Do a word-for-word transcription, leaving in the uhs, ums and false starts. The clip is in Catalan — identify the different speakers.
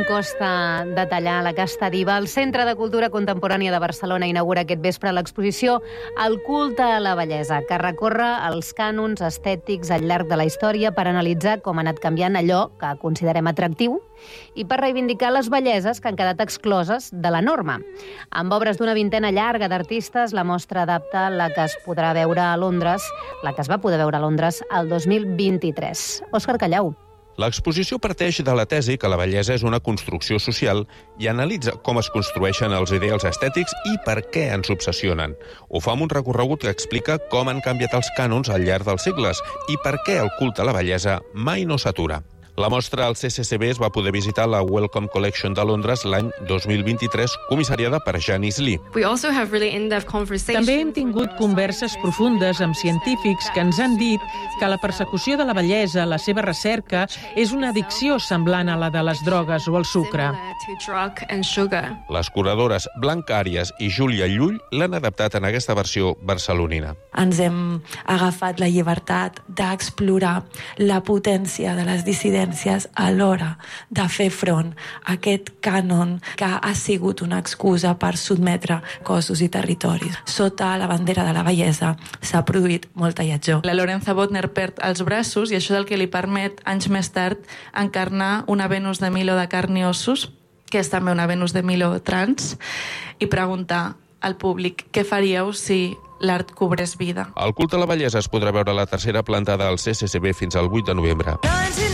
Speaker 1: costa detallar aquesta diva. El Centre de Cultura Contemporània de Barcelona inaugura aquest vespre l'exposició El culte a la bellesa, que recorre els cànons estètics al llarg de la història per analitzar com ha anat canviant allò que considerem atractiu i per reivindicar les belleses que han quedat excloses de la norma. Amb obres d'una vintena llarga d'artistes, la mostra adapta la que es podrà veure a Londres, la que es va poder veure a Londres el dos mil vint-i-tres. Òscar Callau.
Speaker 2: L'exposició parteix de la tesi que la bellesa és una construcció social i analitza com es construeixen els ideals estètics i per què ens obsessionen. Ho fa amb un recorregut que explica com han canviat els cànons al llarg dels segles i per què el culte a la bellesa mai no s'atura. La mostra al C C C B es va poder visitar la Wellcome Collection de Londres l'any dos mil vint-i-tres, comissariada per Janice Lee.
Speaker 3: També hem tingut converses profundes amb científics que ens han dit que la persecució de la bellesa, la seva recerca, és una addicció semblant a la de les drogues o el sucre.
Speaker 2: Les curadores Blanca Àries i Júlia Llull l'han adaptat en aquesta versió barcelonina.
Speaker 4: Ens hem agafat la llibertat d'explorar la potència de les dissidències a l'hora de fer front a aquest cànon que ha sigut una excusa per sotmetre cossos i territoris. Sota la bandera de la bellesa s'ha produït molta lletjor.
Speaker 5: La Lorenza Bodner perd els braços i això és el que li permet, anys més tard, encarnar una Venus de Milo de carn i ossos, que és també una Venus de Milo trans, i preguntar al públic què faríeu si l'art cobrés vida.
Speaker 2: El culte a la bellesa es podrà veure a la tercera planta del C C C B fins al vuit de novembre.